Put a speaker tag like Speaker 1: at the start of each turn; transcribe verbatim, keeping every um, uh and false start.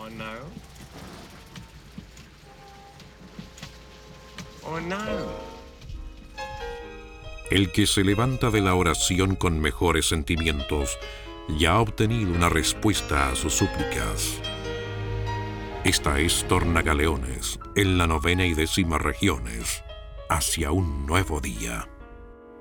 Speaker 1: Oh no. Oh no.
Speaker 2: El que se levanta de la oración con mejores sentimientos ya ha obtenido una respuesta a sus súplicas. Esta es Tornagaleones, en la novena y décima regiones, hacia un nuevo día.